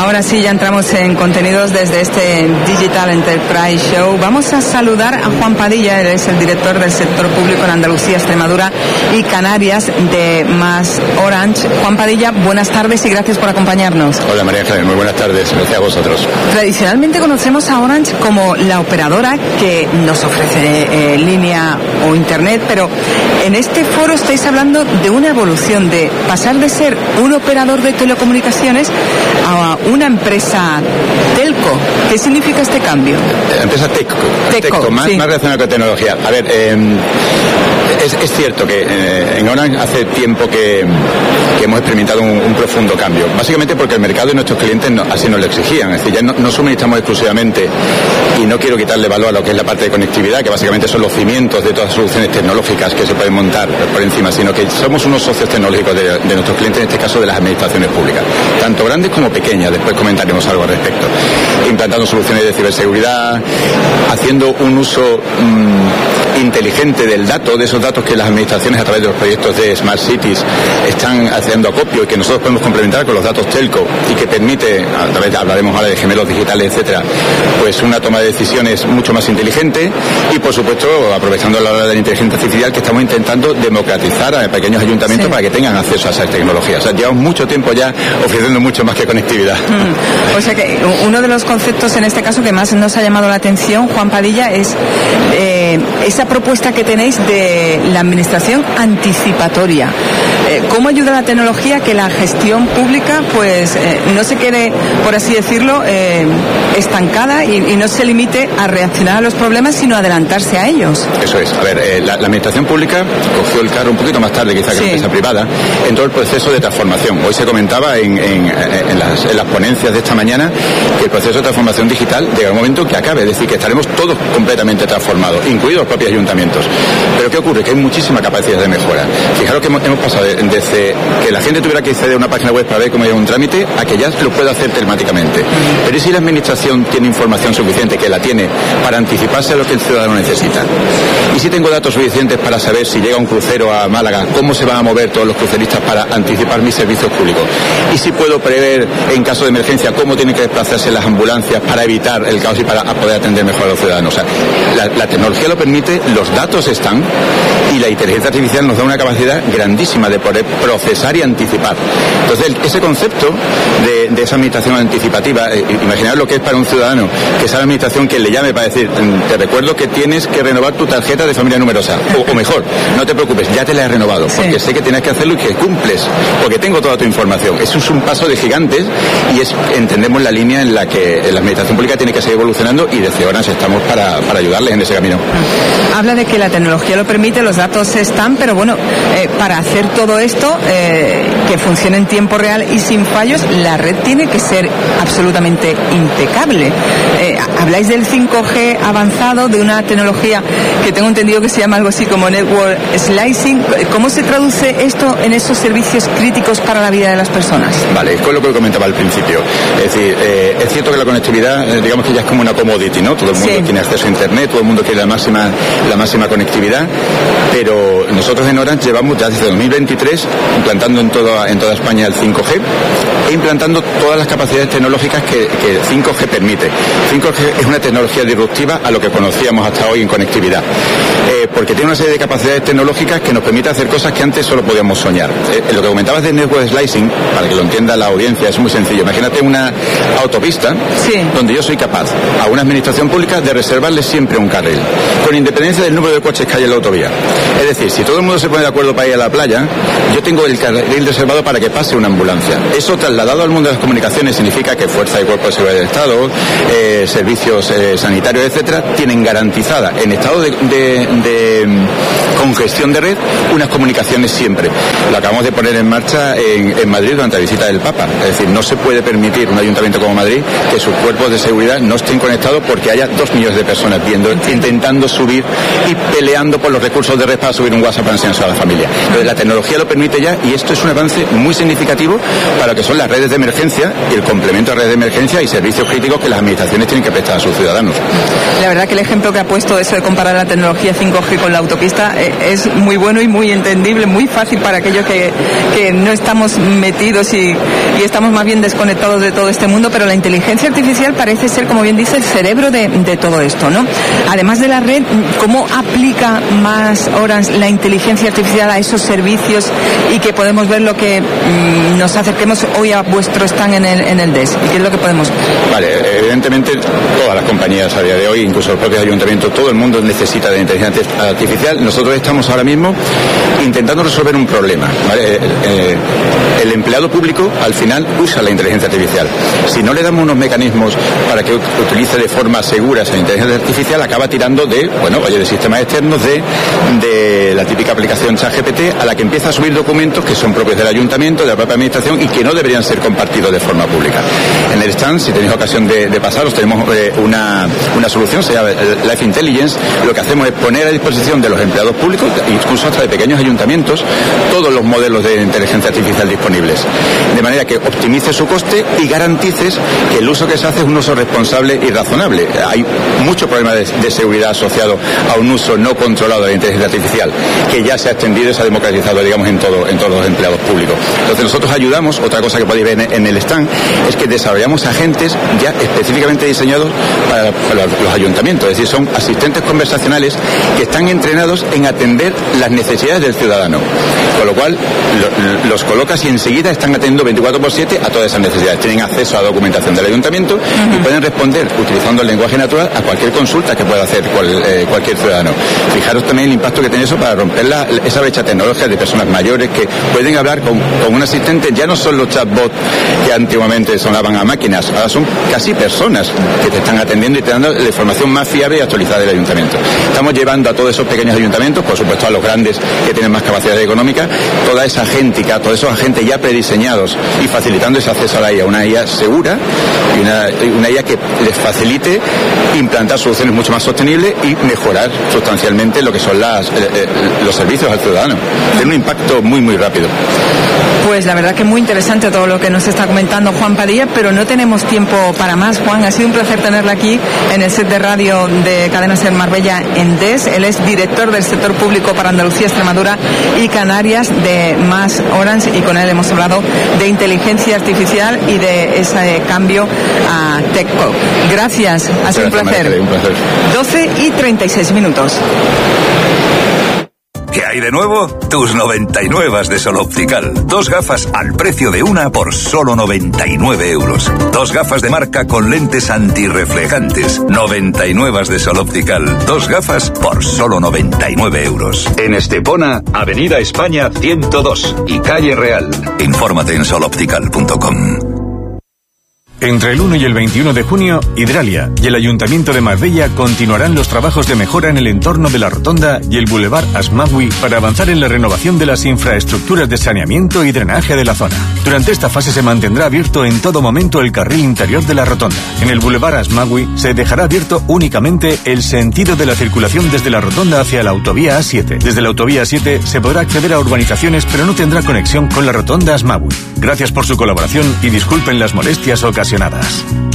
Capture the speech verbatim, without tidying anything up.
Ahora sí, ya entramos en contenidos desde este Digital Enterprise Show. Vamos a saludar a Juan Padilla, él es el director del sector público en Andalucía, Extremadura y Canarias de MasOrange. Juan Padilla, buenas tardes y gracias por acompañarnos. Hola María Ángeles, muy buenas tardes, gracias a vosotros. Tradicionalmente conocemos a Orange como la operadora que nos ofrece eh, línea o internet, pero en este foro estáis hablando de una evolución, de pasar de ser un operador de telecomunicaciones a una empresa telco. ¿Qué significa este cambio? Empresa Teco, Teco, Teco más, sí. más relacionada con tecnología. A ver, eh, es, es cierto que eh, en Orange hace tiempo que, que hemos experimentado un, un profundo cambio. Básicamente porque el mercado y nuestros clientes no, así nos lo exigían. Es decir, ya no, no suministramos exclusivamente, y no quiero quitarle valor a lo que es la parte de conectividad, que básicamente son los cimientos de todas las soluciones tecnológicas que se pueden montar por encima, sino que somos unos socios tecnológicos de, de nuestros clientes, en este caso de las administraciones públicas, tanto grandes como pequeñas. Después comentaremos algo al respecto. Implantando soluciones de ciberseguridad, haciendo un uso mmm, inteligente del dato, de esos datos que las administraciones a través de los proyectos de Smart Cities están haciendo acopio y que nosotros podemos complementar con los datos telco y que permite, a través de, hablaremos ahora de gemelos digitales, etcétera, pues una toma de decisiones mucho más inteligente y, por supuesto, aprovechando la hora de la inteligencia artificial, que estamos intentando democratizar a pequeños ayuntamientos, sí, para que tengan acceso a esas tecnologías. O sea, llevamos mucho tiempo ya ofreciendo mucho más que conectividad. Mm. O sea que uno de los conceptos en este caso que más nos ha llamado la atención, Juan Padilla, es eh, esa propuesta que tenéis de la administración anticipatoria. Eh, ¿Cómo ayuda la tecnología que la gestión pública pues eh, no se quede, por así decirlo, eh, estancada y, y no se limite a reaccionar a los problemas, sino a adelantarse a ellos? Eso es. A ver, eh, la, la administración pública cogió el carro un poquito más tarde quizá que sí. la empresa privada en todo el proceso de transformación. Hoy se comentaba en, en, en, las, en las ponencias de esta mañana que el proceso de transformación digital llega un momento que acabe, es decir, que estaremos todos completamente transformados, incluidos los propios ayuntamientos. Pero ¿qué ocurre? Que hay muchísima capacidad de mejora. Fijaros que hemos, hemos pasado de, desde que la gente tuviera que acceder a una página web para ver cómo lleva un trámite a que ya lo pueda hacer telemáticamente. Pero ¿y si la administración tiene información suficiente, que la tiene, para anticiparse a lo que el ciudadano necesita? ¿Y si tengo datos suficientes para saber si llega un crucero a Málaga, cómo se van a mover todos los cruceristas para anticipar mis servicios públicos? ¿Y si puedo prever, en caso de emergencia, cómo tienen que desplazarse las ambulancias para evitar el caos y para poder atender mejor a los ciudadanos? O sea, la, la tecnología lo permite, los datos están y la inteligencia artificial nos da una capacidad grandísima de poder procesar y anticipar. Entonces, ese concepto de, de esa administración anticipativa, eh, imaginar lo que es para un ciudadano, que sea la administración que le llame para decir, te recuerdo que tienes que renovar tu tarjeta de familia numerosa, o, o mejor, no te preocupes, ya te la he renovado, sí, porque sé que tienes que hacerlo y que cumples, porque tengo toda tu información. Eso es un paso de gigantes y es, entendemos la línea en la que la administración pública tiene que seguir evolucionando, y desde ahora estamos para, para ayudarles en ese camino. Habla de que la tecnología lo permite, los datos están, pero bueno, eh, para hacer todo esto, eh, que funcione en tiempo real y sin fallos, la red tiene que ser absolutamente impecable. Eh, habláis del cinco G avanzado, de una tecnología que tengo entendido que se llama algo así como Network Slicing. ¿Cómo se traduce esto en esos servicios críticos para la vida de las personas? Vale, es con lo que comentaba al principio. Es decir, eh, es cierto que la conectividad, eh, digamos que ya es como una commodity, ¿no? Todo el mundo sí. tiene acceso a Internet, todo el mundo quiere la máxima, la máxima conectividad, pero nosotros en Orange llevamos ya desde dos mil veintitrés implantando en toda, en toda España el cinco G e implantando todas las capacidades tecnológicas que, que el cinco G permite. cinco G es una tecnología disruptiva a lo que conocíamos hasta hoy en conectividad, eh, porque tiene una serie de capacidades tecnológicas que nos permite hacer cosas que antes solo podíamos soñar. Eh, lo que comentabas de Network Slicing, para que lo entienda la audiencia, es muy sencillo. Imagínate una autopista sí. donde yo soy capaz a una administración pública de reservarle siempre un carril, con independencia del número de coches que hay en la autovía. Es decir, si todo el mundo se pone de acuerdo para ir a la playa, yo tengo el carril reservado para que pase una ambulancia. Eso, trasladado al mundo de las comunicaciones, significa que Fuerza y Cuerpo de Seguridad del Estado, eh, servicios eh, sanitarios, etcétera, tienen garantizada en estado de, de, de congestión de red unas comunicaciones siempre. Lo acabamos de poner en marcha en, en Madrid durante la visita del Papa. Es decir, no se puede permitir un ayuntamiento como Madrid que sus cuerpos de seguridad no estén conectados porque haya dos millones de personas viendo, intentando subir y peleando por los recursos de red para subir un WhatsApp para enseñarse a la familia. Entonces, la tecnología lo permite ya, y esto es un avance muy significativo para lo que son las redes de emergencia y el complemento a redes de emergencia y servicios críticos que las administraciones tienen que prestar a sus ciudadanos. La verdad que el ejemplo que ha puesto, eso de comparar la tecnología cinco G con la autopista eh, es muy bueno y muy entendible, muy fácil para aquellos que, que no estamos metidos y, y estamos más bien desconectados de todo este mundo, pero la inteligencia artificial parece ser, como bien dice, el cerebro de, de todo esto, ¿no? Además de la red, ¿cómo aplica más horas la inteligencia artificial a esos servicios y que podemos ver lo que mmm, nos acerquemos hoy a vuestro stand en el, en el D E S? ¿Y qué es lo que podemos ver? Vale, evidentemente todas las compañías a día de hoy, incluso los propios ayuntamientos, todo el mundo necesita de inteligencia artificial. Nosotros estamos ahora mismo intentando resolver un problema, ¿vale? Eh, eh, el empleado público al final usa la inteligencia artificial. Si no le damos unos mecanismos para que utilice de forma segura esa inteligencia artificial, acaba tirando de, bueno, oye, de sistemas externos, de, de la típica aplicación ChatGPT, a la que empieza a subir documentos que son propios del ayuntamiento, de la propia administración y que no deberían ser compartidos de forma pública. En el stand, si tenéis ocasión de, de pasaros, tenemos eh, una, una solución, se llama Life Intelligence. Lo que hacemos es poner a disposición de los empleados públicos, incluso hasta de pequeños ayuntamientos, todos los modelos de inteligencia artificial disponibles, de manera que optimice su coste y garantices que el uso que se hace es un uso responsable y razonable. Hay mucho problema de, de seguridad asociado a un uso no controlado de la inteligencia artificial, que ya se ha extendido y se ha democratizado, digamos, en todo, en todos los empleados públicos. Entonces nosotros ayudamos, otra cosa que podéis ver en, en el stand, es que desarrollamos agentes ya específicamente diseñados para, para los ayuntamientos, es decir, son asistentes conversacionales que están entrenados en atender las necesidades del ciudadano, con lo cual lo, los colocas y enseguida están atendiendo veinticuatro por siete a todas esas necesidades. Tienen acceso a la documentación del ayuntamiento uh-huh. y pueden responder utilizando el lenguaje natural a cualquier consulta que pueda hacer cual, eh, cualquier ciudadano. Fijaros también el impacto que tiene eso para romper la, esa brecha tecnológica de personas mayores que pueden hablar con, con un asistente. Ya no son los chatbots que antiguamente sonaban a máquinas, ahora son casi personas que te están atendiendo y te dando la información más fiable y actualizada del ayuntamiento. Estamos llevando a todos esos pequeños ayuntamientos, por supuesto a los grandes que tienen más capacidad económica, toda esa agéntica, todos esos agentes ya prediseñados y facilitando ese acceso a la I A, una I A segura y una, una I A que les facilite implantar soluciones mucho más sostenibles y mejorar sustancialmente lo que son las, eh, los servicios al ciudadano. Tiene un impacto muy muy rápido. Pues la verdad que muy interesante todo lo que nos está comentando Juan Padilla, pero no tenemos tiempo para más. Juan, ha sido un placer tenerla aquí en el set de radio de Cadena Ser Marbella en D E S. Él es director del sector público para Andalucía, Extremadura y Canarias de Más Orange, y con él hemos hablado de inteligencia artificial y de ese cambio a TechCo. Gracias, ha sido un placer. un placer. doce y treinta y seis minutos. ¿Qué hay de nuevo? Tus noventa y nueve de Sol Optical. Dos gafas al precio de una por solo noventa y nueve euros. Dos gafas de marca con lentes antirreflejantes. noventa y nueve de Sol Optical. Dos gafas por solo noventa y nueve euros. En Estepona, Avenida España ciento dos y Calle Real. Infórmate en sol optical punto com. Entre el uno y el veintiuno de junio, Hidralia y el Ayuntamiento de Marbella continuarán los trabajos de mejora en el entorno de la Rotonda y el Boulevard Asmagui para avanzar en la renovación de las infraestructuras de saneamiento y drenaje de la zona. Durante esta fase se mantendrá abierto en todo momento el carril interior de la Rotonda. En el Boulevard Asmagui se dejará abierto únicamente el sentido de la circulación desde la Rotonda hacia la autovía A siete. Desde la autovía A siete se podrá acceder a urbanizaciones, pero no tendrá conexión con la Rotonda Asmagui. Gracias por su colaboración y disculpen las molestias ocasionadas.